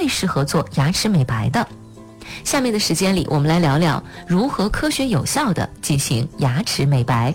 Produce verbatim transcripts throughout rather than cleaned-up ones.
最适合做牙齿美白的。下面的时间里，我们来聊聊如何科学有效地进行牙齿美白。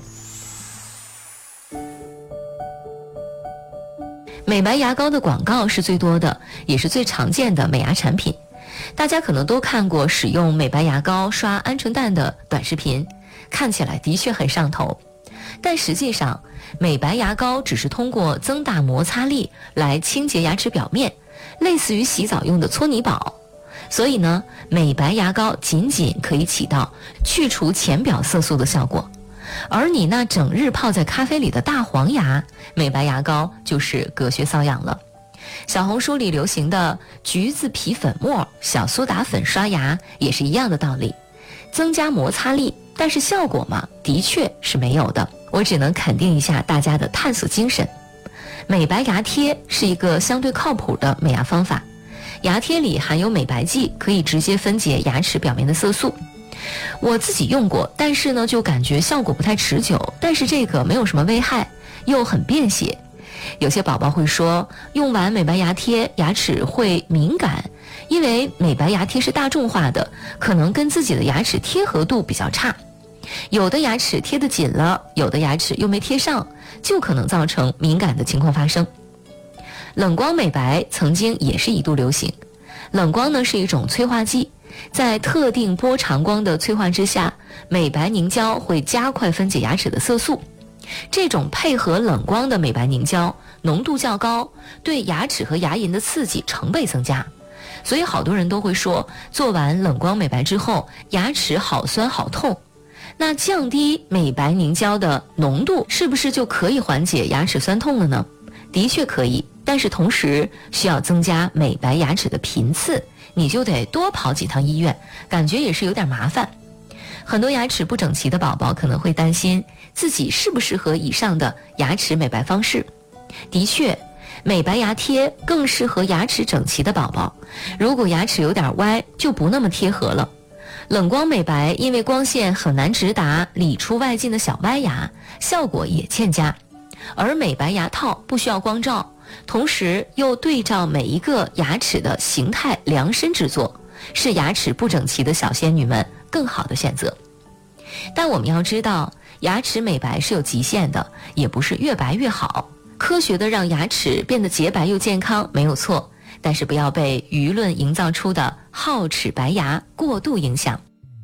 美白牙膏的广告是最多的，也是最常见的美牙产品。大家可能都看过使用美白牙膏刷鹌鹑蛋的短视频，看起来的确很上头。但实际上，美白牙膏只是通过增大摩擦力来清洁牙齿表面，类似于洗澡用的搓泥宝。所以呢，美白牙膏仅仅可以起到去除浅表色素的效果。而你那整日泡在咖啡里的大黄牙，美白牙膏就是隔靴搔痒了。小红书里流行的橘子皮粉末、小苏打粉刷牙也是一样的道理，增加摩擦力，但是效果嘛，的确是没有的。我只能肯定一下大家的探索精神。美白牙贴是一个相对靠谱的美牙方法，牙贴里含有美白剂，可以直接分解牙齿表面的色素。我自己用过，但是呢就感觉效果不太持久，但是这个没有什么危害，又很便携。有些宝宝会说，用完美白牙贴牙齿会敏感，因为美白牙贴是大众化的，可能跟自己的牙齿贴合度比较差，有的牙齿贴得紧了，有的牙齿又没贴上，就可能造成敏感的情况发生。冷光美白曾经也是一度流行，冷光呢是一种催化剂，在特定波长光的催化之下，美白凝胶会加快分解牙齿的色素。这种配合冷光的美白凝胶浓度较高，对牙齿和牙龈的刺激成倍增加，所以好多人都会说，做完冷光美白之后牙齿好酸好痛。那降低美白凝胶的浓度，是不是就可以缓解牙齿酸痛了呢？的确可以，但是同时需要增加美白牙齿的频次，你就得多跑几趟医院，感觉也是有点麻烦。很多牙齿不整齐的宝宝可能会担心自己适不适合以上的牙齿美白方式。的确，美白牙贴更适合牙齿整齐的宝宝，如果牙齿有点歪，就不那么贴合了。冷光美白因为光线很难直达里出外进的小歪牙，效果也欠佳。而美白牙套不需要光照，同时又对照每一个牙齿的形态量身制作，是牙齿不整齐的小仙女们更好的选择。但我们要知道，牙齿美白是有极限的，也不是越白越好。科学的让牙齿变得洁白又健康没有错，但是不要被舆论营造出的好齿白牙过度影响。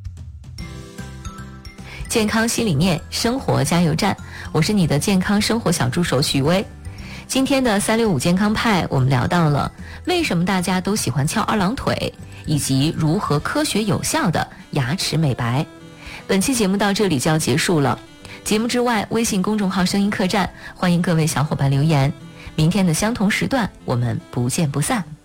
健康新理念，生活加油站，我是你的健康生活小助手许巍。今天的三六五健康派，我们聊到了为什么大家都喜欢翘二郎腿，以及如何科学有效的牙齿美白。本期节目到这里就要结束了。节目之外，微信公众号声音客栈，欢迎各位小伙伴留言。明天的相同时段，我们不见不散。